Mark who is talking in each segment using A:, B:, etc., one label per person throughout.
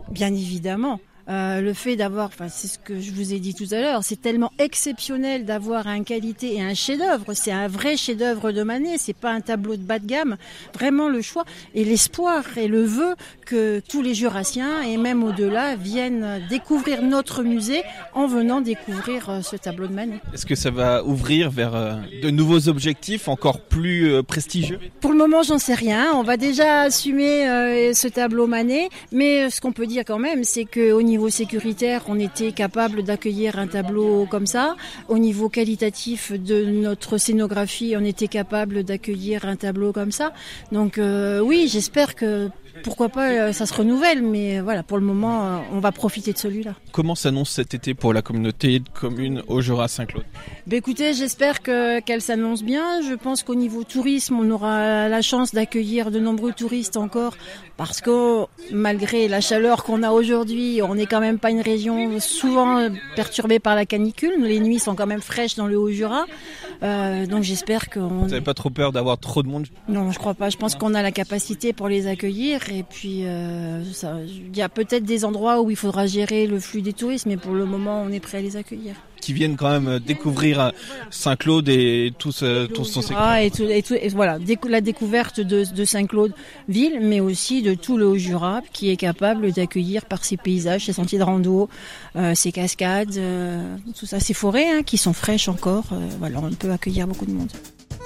A: Bien évidemment. Le fait d'avoir, c'est ce que je vous ai dit tout à l'heure, c'est tellement exceptionnel d'avoir une qualité et un chef-d'œuvre. C'est un vrai chef-d'œuvre de Manet. C'est pas un tableau de bas de gamme. Vraiment le choix et l'espoir et le vœu que tous les Jurassiens et même au-delà viennent découvrir notre musée en venant découvrir ce tableau de Manet.
B: Est-ce que ça va ouvrir vers de nouveaux objectifs encore plus prestigieux ?
A: Pour le moment, j'en sais rien. On va déjà assumer ce tableau Manet, mais ce qu'on peut dire quand même, c'est qu'au niveau sécuritaire, on était capable d'accueillir un tableau comme ça. Au niveau qualitatif de notre scénographie, on était capable d'accueillir un tableau comme ça. Donc oui, j'espère que pourquoi pas ça se renouvelle, mais voilà, pour le moment, on va profiter de celui-là.
B: Comment s'annonce cet été pour la communauté de communes au Jura Saint-Claude ?
A: Écoutez, j'espère qu'elle s'annonce bien. Je pense qu'au niveau tourisme, on aura la chance d'accueillir de nombreux touristes encore, parce que malgré la chaleur qu'on a aujourd'hui, on n'est quand même pas une région souvent perturbée par la canicule. Les nuits sont quand même fraîches dans le Haut-Jura. Donc j'espère qu'on...
B: Vous n'avez pas trop peur d'avoir trop de monde ?
A: Non, je crois pas. Je pense qu'on a la capacité pour les accueillir. Et puis, il y a peut-être des endroits où il faudra gérer le flux des touristes, mais pour le moment, on est prêt à les accueillir.
B: Qui viennent quand même découvrir Saint-Claude et tout son secteur.
A: Et voilà, la découverte de Saint-Claude ville, mais aussi de tout le Haut-Jura qui est capable d'accueillir par ses paysages, ses sentiers de rando, ses cascades, tout ça, ces forêts qui sont fraîches encore. Voilà, on peut accueillir beaucoup de monde.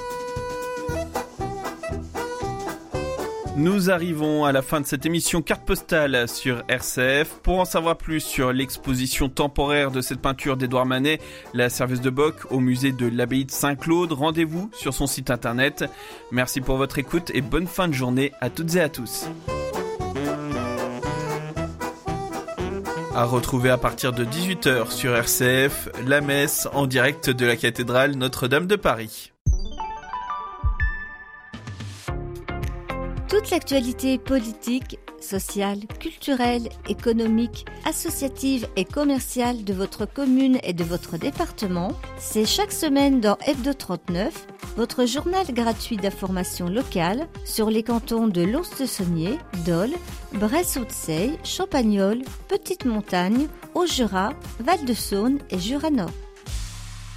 B: Nous arrivons à la fin de cette émission Carte Postale sur RCF. Pour en savoir plus sur l'exposition temporaire de cette peinture d'Édouard Manet, la Serveuse de Bock, au musée de l'abbaye de Saint-Claude, rendez-vous sur son site internet. Merci pour votre écoute et bonne fin de journée à toutes et à tous. À retrouver à partir de 18h sur RCF, la messe en direct de la cathédrale Notre-Dame de Paris.
C: Toute l'actualité politique, sociale, culturelle, économique, associative et commerciale de votre commune et de votre département, c'est chaque semaine dans Hebdo 39, votre journal gratuit d'information locale sur les cantons de Lons-de-Saunier, Dole, Bresse-Haute-Seille, Champagnole, Petite-Montagne, Haut-Jura, Val-de-Saône et Jura-Nord.